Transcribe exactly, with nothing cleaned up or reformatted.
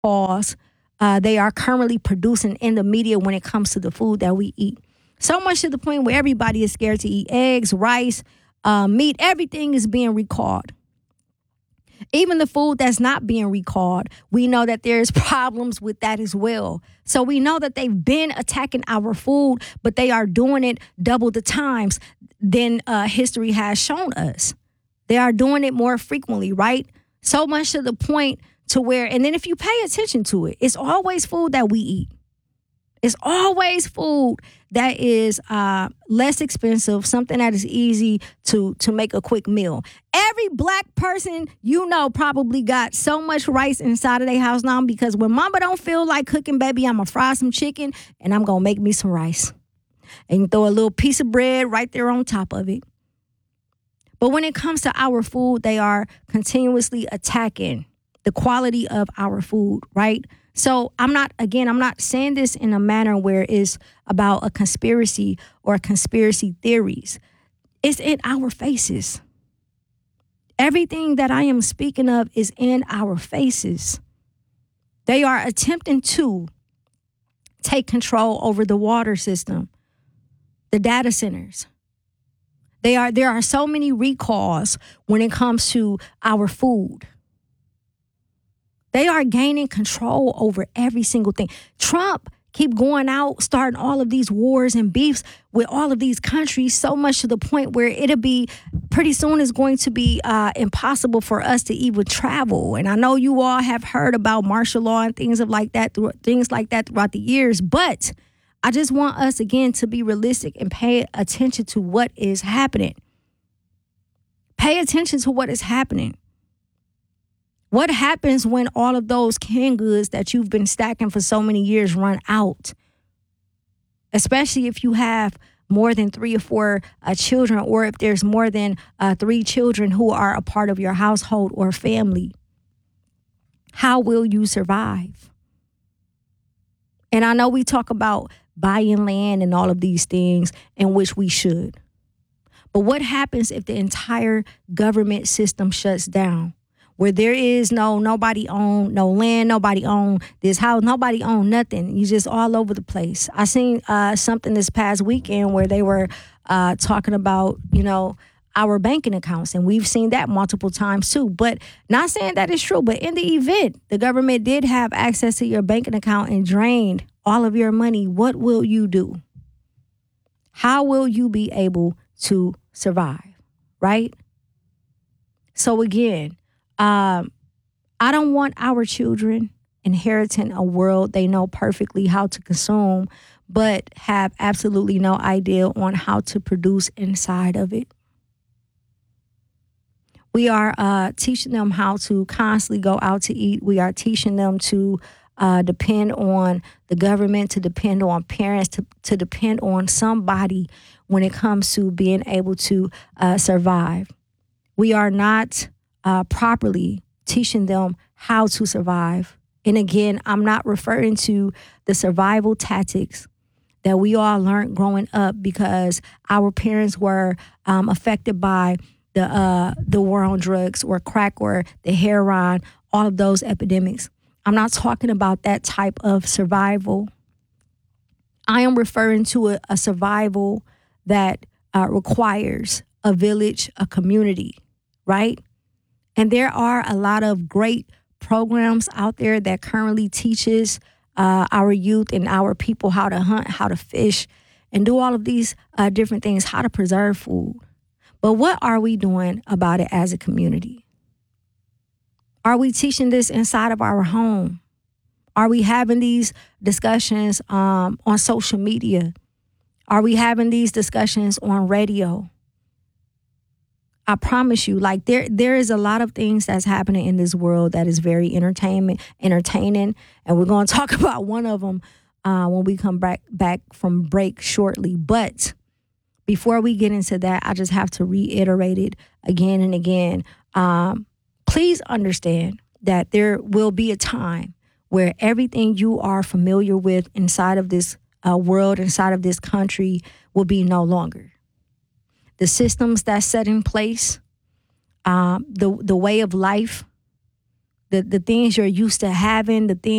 recalls uh, they are currently producing in the media when it comes to the food that we eat. So much to the point where everybody is scared to eat eggs, rice, uh, meat. Everything is being recalled. Even the food that's not being recalled, we know that there's problems with that as well. So we know that they've been attacking our food, but they are doing it double the times than uh, history has shown us. They are doing it more frequently, right? So much to the point to where, and then if you pay attention to it, it's always food that we eat. It's always food that is uh, less expensive, something that is easy to, to make a quick meal. Every black person you know probably got so much rice inside of their house now because when mama don't feel like cooking, baby, I'm going to fry some chicken and I'm going to make me some rice. And you throw a little piece of bread right there on top of it. But when it comes to our food, they are continuously attacking the quality of our food, right? So I'm not, again, I'm not saying this in a manner where it's about a conspiracy or conspiracy theories. It's in our faces. Everything that I am speaking of is in our faces. They are attempting to take control over the water system, the data centers. They are, there are so many recalls when it comes to our food. They are gaining control over every single thing. Trump keep going out, starting all of these wars and beefs with all of these countries, so much to the point where it'll be pretty soon it's going to be uh, impossible for us to even travel. And I know you all have heard about martial law and things of like that, through, things like that throughout the years. But I just want us again to be realistic and pay attention to what is happening. Pay attention to what is happening. What happens when all of those canned goods that you've been stacking for so many years run out? Especially if you have more than three or four uh, children, or if there's more than uh, three children who are a part of your household or family. How will you survive? And I know we talk about buying land and all of these things, in which we should. But what happens if the entire government system shuts down? Where there is no, nobody own, no land, nobody own this house, nobody own nothing. You just all over the place. I seen uh, something this past weekend where they were uh, talking about, you know, our banking accounts. And we've seen that multiple times too. But not saying that is true. But in the event the government did have access to your banking account and drained all of your money, what will you do? How will you be able to survive? Right? So again, Um, I don't want our children inheriting a world they know perfectly how to consume, but have absolutely no idea on how to produce inside of it. We are uh, teaching them how to constantly go out to eat. We are teaching them to uh, depend on the government, to depend on parents, to, to depend on somebody when it comes to being able to uh, survive. We are not Uh, properly teaching them how to survive. And again, I'm not referring to the survival tactics that we all learned growing up because our parents were um, affected by the uh, the war on drugs or crack or the heroin, all of those epidemics. I'm not talking about that type of survival. I am referring to a, a survival that uh, requires a village, a community, right? And there are a lot of great programs out there that currently teaches uh, our youth and our people how to hunt, how to fish, and do all of these uh, different things, how to preserve food. But what are we doing about it as a community? Are we teaching this inside of our home? Are we having these discussions um, on social media? Are we having these discussions on radio? I promise you, like there, there is a lot of things that's happening in this world that is very entertainment, entertaining, and we're going to talk about one of them uh, when we come back back from break shortly. But before we get into that, I just have to reiterate it again and again. Um, please understand that there will be a time where everything you are familiar with inside of this uh, world, inside of this country, will be no longer. The systems that's set in place, um, the the way of life, the, the things you're used to having, the things